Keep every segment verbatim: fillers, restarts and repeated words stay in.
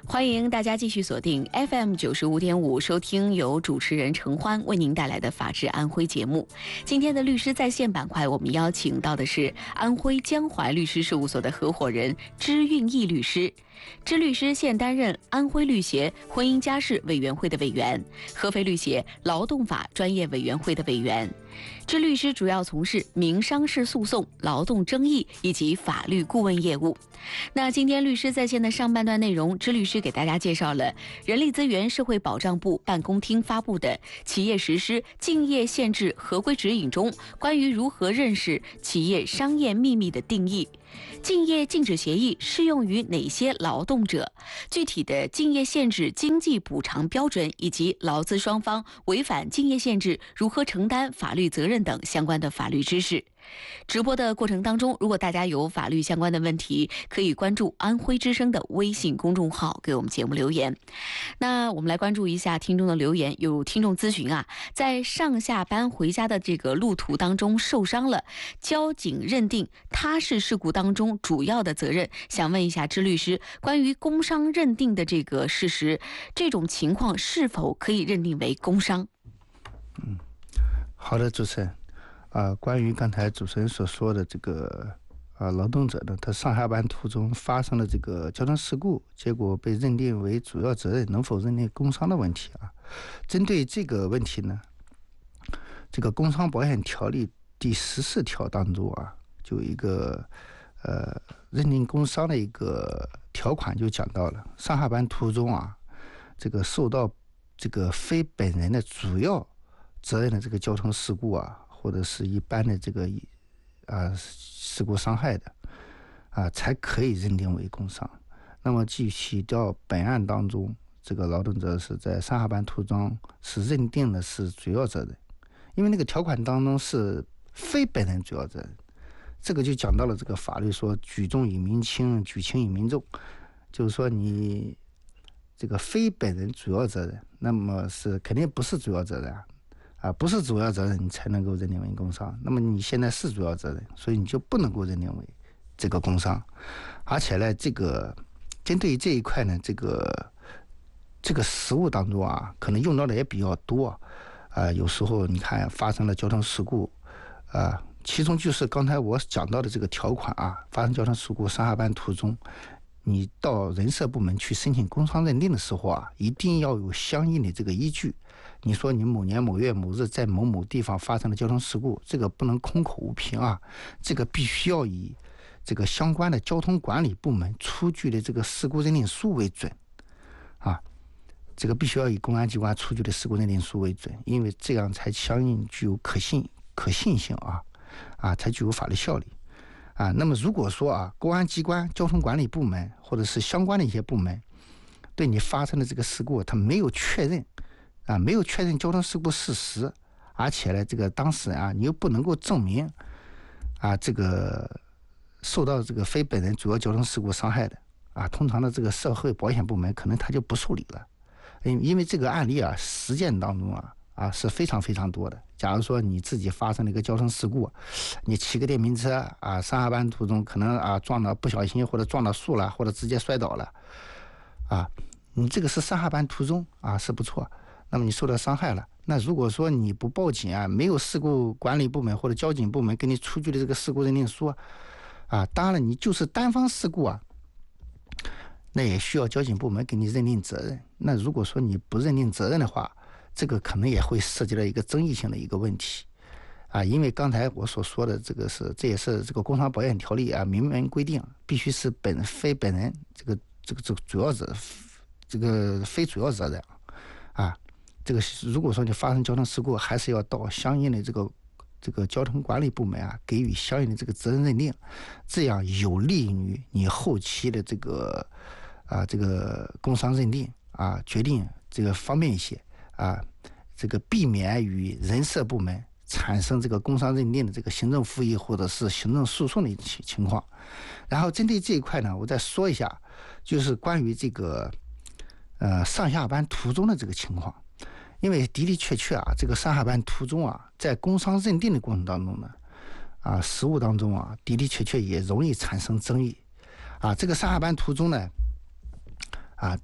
欢迎大家继续锁定 F M 九十五点五，收听由主持人程欢为您带来的《法治安徽》节目。今天的律师在线板块，我们邀请到的是安徽江淮律师事务所的合伙人支运义律师。支律师现担任安徽律协婚姻家事委员会的委员，合肥律协劳动法专业委员会的委员。支律师主要从事民商事诉讼、劳动争议以及法律顾问业务。那今天律师在线的上半段内容，支律师给大家介绍了人力资源社会保障部办公厅发布的企业实施竞业限制合规指引中关于如何认识企业商业秘密的定义。竞业禁止协议适用于哪些劳动者？具体的竞业限制经济补偿标准以及劳资双方违反竞业限制如何承担法律责任等相关的法律知识。直播的过程当中，如果大家有法律相关的问题，可以关注安徽之声的微信公众号给我们节目留言。那我们来关注一下听众的留言。有听众咨询啊，在上下班回家的这个路途当中受伤了，交警认定他是事故当中主要的责任，想问一下支律师，关于工伤认定的这个事实，这种情况是否可以认定为工伤？ 嗯，好的，主持人。啊、呃，关于刚才主持人所说的这个啊、呃，劳动者呢，他上下班途中发生了这个交通事故，结果被认定为主要责任，能否认定工伤的问题啊？针对这个问题呢，这个工伤保险条例第十四条当中啊，就有一个呃认定工伤的一个条款，就讲到了上下班途中啊，这个受到这个非本人的主要责任的这个交通事故啊，或者是一般的这个啊事故伤害的啊，才可以认定为工伤。那么具体到本案当中，这个劳动者是在上下班途中是认定的是主要责任，因为那个条款当中是非本人主要责任，这个就讲到了这个法律说举重以民轻，举轻以民重，就是说你这个非本人主要责任，那么是肯定不是主要责任啊。啊，不是主要责任，你才能够认定为工伤。那么你现在是主要责任，所以你就不能够认定为这个工伤。而且呢，这个针对于这一块呢，这个这个实务当中啊，可能用到的也比较多。啊、呃，有时候你看发生了交通事故，啊、呃，其中就是刚才我讲到的这个条款啊，发生交通事故上下班途中，你到人社部门去申请工伤认定的时候啊，一定要有相应的这个依据。你说你某年某月某日在某某地方发生了交通事故，这个不能空口无凭啊，这个必须要以这个相关的交通管理部门出具的这个事故认定书为准啊，这个必须要以公安机关出具的事故认定书为准，因为这样才相应具有可信可信性啊啊，才具有法律效力啊。那么如果说啊，公安机关、交通管理部门或者是相关的一些部门对你发生的这个事故，他没有确认。啊，没有确认交通事故事实，而且呢，这个当事人啊，你又不能够证明啊，这个受到这个非本人主要交通事故伤害的啊，通常的这个社会保险部门可能他就不受理了，因因为这个案例啊，实践当中啊啊是非常非常多的。假如说你自己发生了一个交通事故，你骑个电瓶车啊，上下班途中可能啊撞到不小心或者撞到树了，或者直接摔倒了，啊，你这个是上下班途中啊是不错。那么你受到伤害了，那如果说你不报警啊，没有事故管理部门或者交警部门给你出具的这个事故认定书啊，啊，当然你就是单方事故啊，那也需要交警部门给你认定责任。那如果说你不认定责任的话，这个可能也会涉及到一个争议性的一个问题啊，因为刚才我所说的这个是，这也是这个工伤保险条例啊明文规定，必须是本非本人这个这个这个主要责这个非主要责任啊。这个如果说你发生交通事故，还是要到相应的这个这个交通管理部门啊，给予相应的这个责任认定，这样有利于你后期的这个啊这个工伤认定啊决定这个方便一些啊，这个避免与人社部门产生这个工伤认定的这个行政复议或者是行政诉讼的情况。然后针对这一块呢，我再说一下，就是关于这个呃上下班途中的这个情况。因为的的确确啊，这个上下班途中啊，在工伤认定的过程当中呢，啊，实务当中啊，的的确确也容易产生争议，啊，这个上下班途中呢，啊，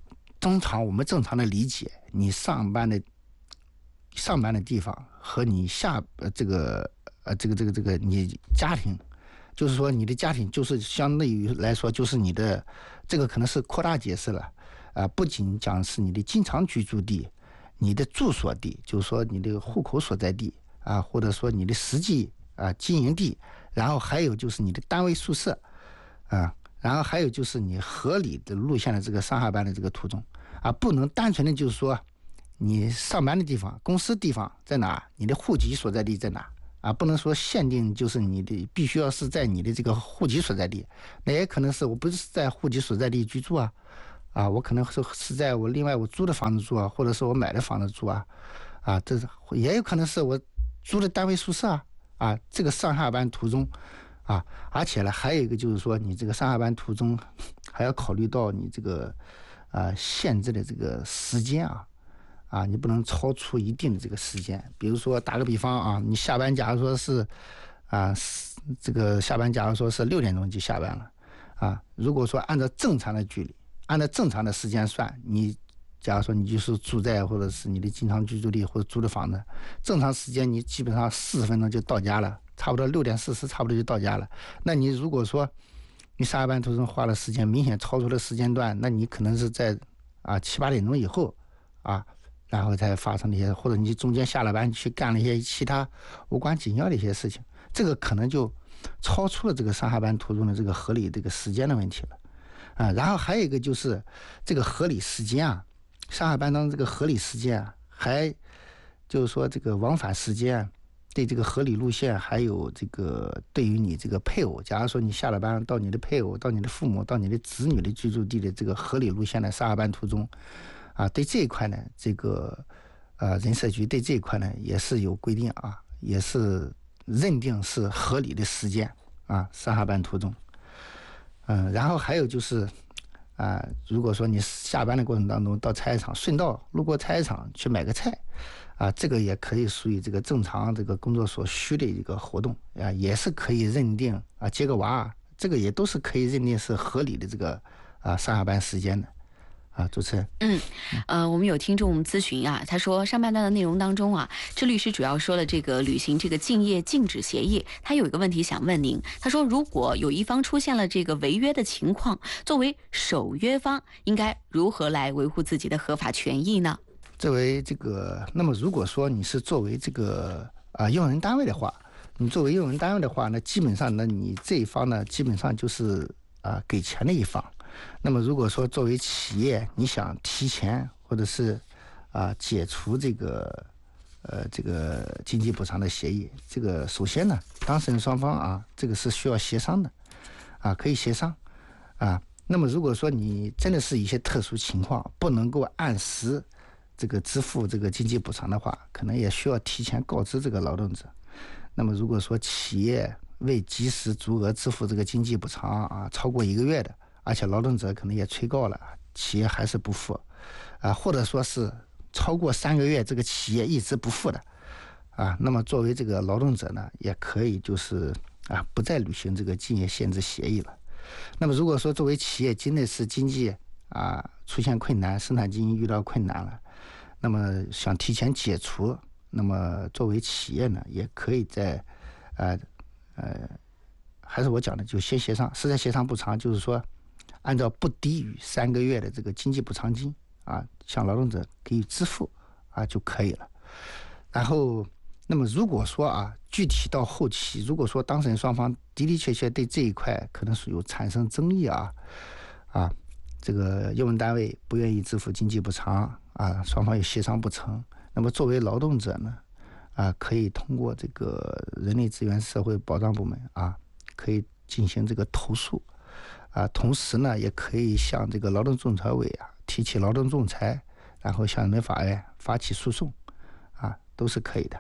通常我们正常的理解，你上班的上班的地方和你下呃这个呃这个这个这个你家庭，就是说你的家庭就是相对于来说就是你的这个可能是扩大解释了啊、呃，不仅讲是你的经常居住地，你的住所地，就是说你的户口所在地啊，或者说你的实际啊经营地，然后还有就是你的单位宿舍啊。然后还有就是你合理的路线的这个上下班的这个途中啊，不能单纯的就是说你上班的地方、公司地方在哪，你的户籍所在地在哪啊，不能说限定就是你的必须要是在你的这个户籍所在地，那也可能是我不是在户籍所在地居住啊，啊，我可能是是在我另外我租的房子住啊，或者是我买的房子住啊，啊，这是也有可能是我租的单位宿舍啊，啊，这个上下班途中。啊，而且呢，还有一个就是说，你这个上下班途中还要考虑到你这个啊、呃、限制的这个时间啊，啊，你不能超出一定的这个时间。比如说打个比方啊，你下班假如说是啊这个下班假如说是六点钟就下班了啊，如果说按照正常的距离，按照正常的时间算，你假如说你就是住在或者是你的经常居住地或者租的房子，正常时间你基本上四十分钟就到家了。差不多六点四十，差不多就到家了。那你如果说你上班途中花的时间明显超出了时间段，那你可能是在啊七八点钟以后啊，然后才发生的一些，或者你中间下了班去干了一些其他无关紧要的一些事情，这个可能就超出了这个上下班途中的这个合理这个时间的问题了啊。然后还有一个就是这个合理时间啊，上下班当中这个合理时间啊，还就是说这个往返时间啊。对这个合理路线，还有这个对于你这个配偶，假如说你下了班到你的配偶、到你的父母、到你的子女的居住地的这个合理路线的上下班途中，啊，对这一块呢，这个呃人社局对这一块呢也是有规定啊，也是认定是合理的时间啊，上下班途中，嗯，然后还有就是啊，如果说你下班的过程当中到菜市场顺道路过菜市场去买个菜。啊，这个也可以属于这个正常这个工作所需的一个活动啊，也是可以认定啊，接个娃，这个也都是可以认定是合理的这个啊上下班时间的啊，主持人。 嗯，呃，我们有听众咨询啊，他说上半段的内容当中啊，这律师主要说了这个履行这个竞业禁止协议，他有一个问题想问您，他说如果有一方出现了这个违约的情况，作为守约方应该如何来维护自己的合法权益呢？ 作为这个，那么如果说你是作为这个啊用人单位的话，你作为用人单位的话，那基本上呢，你这一方呢，基本上就是啊给钱的一方。那么如果说作为企业，你想提前或者是啊解除这个呃这个经济补偿的协议，这个首先呢，当事人双方啊，这个是需要协商的，啊可以协商啊。那么如果说你真的是一些特殊情况，不能够按时这个支付这个经济补偿的话，可能也需要提前告知这个劳动者。那么如果说企业未及时足额支付这个经济补偿啊，超过一个月的，而且劳动者可能也催告了，企业还是不付啊，或者说是超过三个月这个企业一直不付的啊，那么作为这个劳动者呢，也可以就是啊不再履行这个竞业限制协议了。那么如果说作为企业真的是经济啊出现困难，生产经营遇到困难了，那么想提前解除，那么作为企业呢，也可以在，呃，呃，还是我讲的，就先协商，实在协商不长，就是说，按照不低于三个月的这个经济补偿金啊，向劳动者给予支付啊就可以了。然后，那么如果说啊，具体到后期，如果说当事人双方的的确确对这一块可能是有产生争议啊，啊。这个用人单位不愿意支付经济补偿啊，双方也协商不成。那么作为劳动者呢，啊，可以通过这个人力资源社会保障部门啊，可以进行这个投诉啊，同时呢，也可以向这个劳动仲裁委啊提起劳动仲裁，然后向人民法院发起诉讼啊，都是可以的。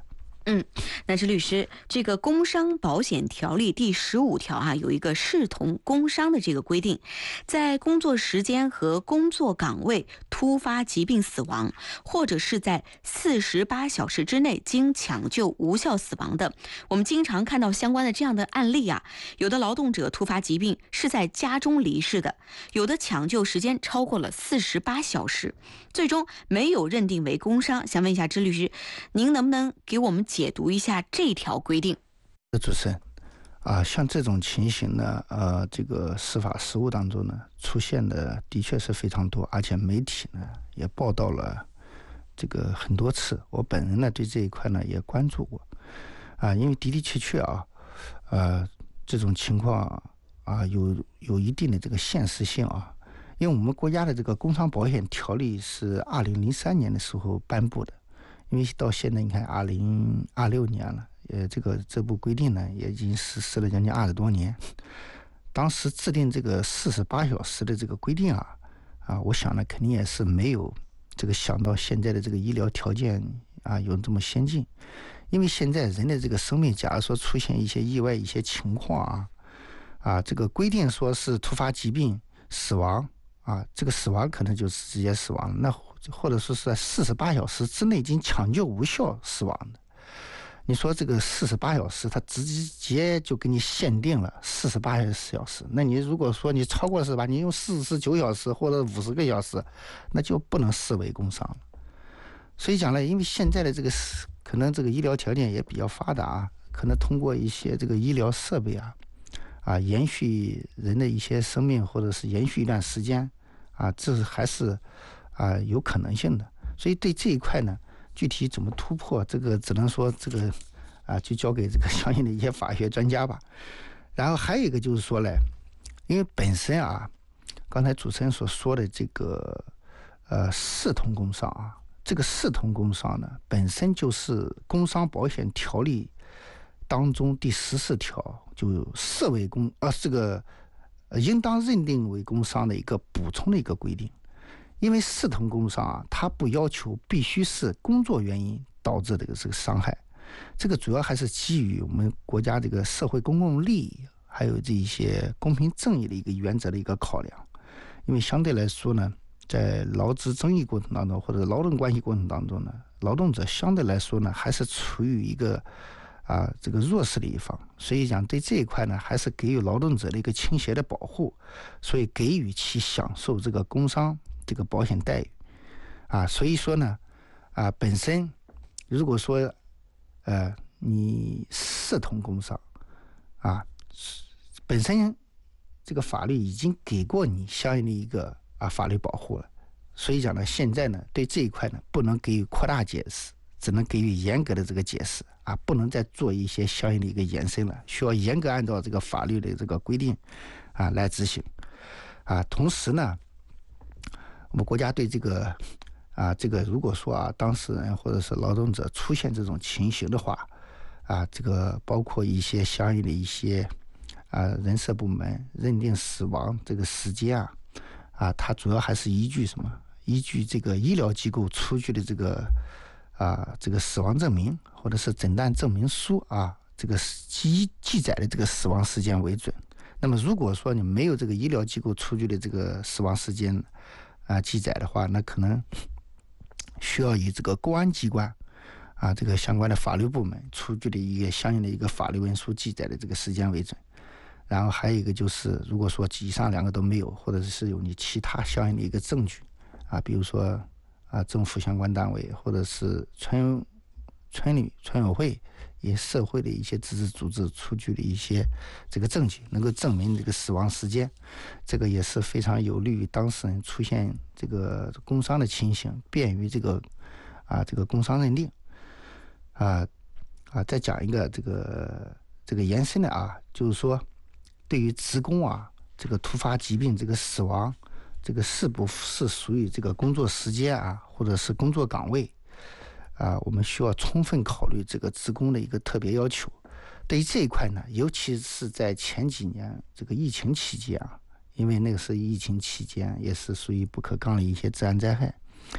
嗯，那是律师，这个工伤保险条例第十五条啊，有一个视同工伤的这个规定，在工作时间和工作岗位突发疾病死亡，或者是在四十八小时之内经抢救无效死亡的，我们经常看到相关的这样的案例啊，有的劳动者突发疾病是在家中离世的，有的抢救时间超过了四十八小时，最终没有认定为工伤。想问一下支律师，您能不能给我们解读一下这条规定？ 主持人啊，像这种情形呢，呃，这个司法实务当中呢，出现的的确是非常多，而且媒体呢也报道了这个很多次。我本人呢对这一块呢也关注过啊，因为的的确确啊，呃，这种情况啊有有一定的这个现实性啊。因为我们国家的这个工伤保险条例是二零零三年的时候颁布的，因为到现在你看二零二六年了，呃，这个这部规定呢也已经实施了将近二十多年。当时制定这个四十八小时的这个规定啊，啊，我想呢肯定也是没有这个想到现在的这个医疗条件啊有这么先进，因为现在人的这个生命，假如说出现一些意外一些情况啊，啊，这个规定说是突发疾病死亡。啊，这个死亡可能就是直接死亡了，那或者说是在四十八小时之内已经抢救无效死亡的。你说这个四十八小时，他直接就给你限定了四十八小时。那你如果说你超过四十八，你用四十九小时或者五十个小时，那就不能视为工伤了。所以讲呢，因为现在的这个可能这个医疗条件也比较发达啊，可能通过一些这个医疗设备啊。啊，延续人的一些生命，或者是延续一段时间，啊，这是还是啊有可能性的。所以对这一块呢，具体怎么突破，这个只能说这个啊，就交给这个相应的一些法学专家吧。然后还有一个就是说呢，因为本身啊，刚才主持人所说的这个呃视同工伤啊，这个视同工伤呢，本身就是工伤保险条例当中第十四条。就视为工啊，这个呃应当认定为工伤的一个补充的一个规定。因为视同工伤啊，它不要求必须是工作原因导致的这个伤害，这个主要还是基于我们国家这个社会公共利益，还有这一些公平正义的一个原则的一个考量。因为相对来说呢，在劳资争议过程当中，或者劳动关系过程当中呢，劳动者相对来说呢，还是处于一个啊，这个弱势的一方，所以讲对这一块呢，还是给予劳动者的一个倾斜的保护，所以给予其享受这个工伤这个保险待遇，啊，所以说呢，啊，本身如果说，呃，你视同工伤，啊，本身这个法律已经给过你相应的一个啊法律保护了，所以讲呢，现在呢，对这一块呢，不能给予扩大解释。只能给予严格的这个解释啊，不能再做一些相应的一个延伸了，需要严格按照这个法律的这个规定啊来执行啊。同时呢，我们国家对这个啊这个如果说啊当事人或者是劳动者出现这种情形的话啊，这个包括一些相应的一些啊人社部门认定死亡这个时间啊啊，它主要还是依据什么？依据这个医疗机构出具的这个。啊，这个死亡证明或者是诊断证明书啊，这个记记载的这个死亡时间为准。那么，如果说你没有这个医疗机构出具的这个死亡时间啊记载的话，那可能需要以这个公安机关啊这个相关的法律部门出具的一个相应的一个法律文书记载的这个时间为准。然后还有一个就是，如果说以上两个都没有，或者是有你其他相应的一个证据啊，比如说。啊，政府相关单位或者是村村里村委会，也社会的一些自治组织出具的一些这个证据，能够证明这个死亡时间，这个也是非常有利于当事人出现这个工伤的情形，便于这个啊这个工伤认定。啊啊，再讲一个这个这个延伸的啊，就是说对于职工啊这个突发疾病这个死亡。这个是不是属于这个工作时间啊，或者是工作岗位啊？我们需要充分考虑这个职工的一个特别要求。对于这一块呢，尤其是在前几年这个疫情期间啊，因为那个是疫情期间，也是属于不可抗力一些自然灾害。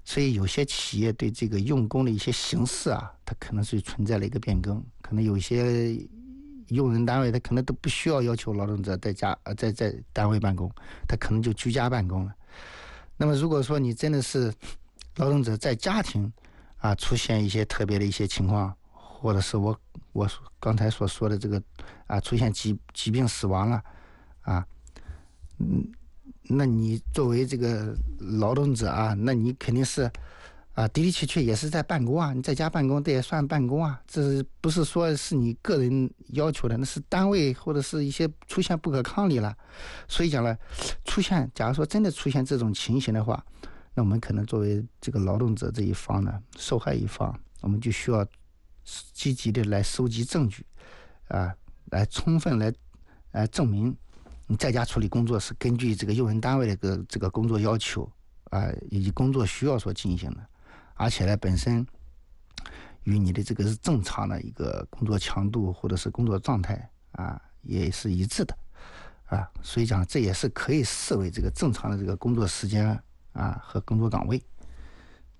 所以有些企业对这个用工的一些形式啊，它可能是存在了一个变更，可能有些用人单位他可能都不需要要求劳动者在家呃在在单位办公，他可能就居家办公了。那么如果说你真的是劳动者在家庭啊出现一些特别的一些情况，或者是我我刚才所说的这个啊出现疾疾病死亡了啊，嗯，那你作为这个劳动者啊，那你肯定是啊的的确确也是在办公啊，你在家办公这也算办公啊，这不是说是你个人要求的，那是单位或者是一些出现不可抗力了。所以讲了，出现假如说真的出现这种情形的话，那我们可能作为这个劳动者这一方呢，受害一方，我们就需要积极的来收集证据啊，来充分来来证明你在家处理工作是根据这个用人单位的这个这个工作要求啊以及工作需要所进行的，而且呢本身与你的这个是正常的一个工作强度或者是工作状态啊也是一致的啊，所以讲这也是可以视为这个正常的这个工作时间啊和工作岗位。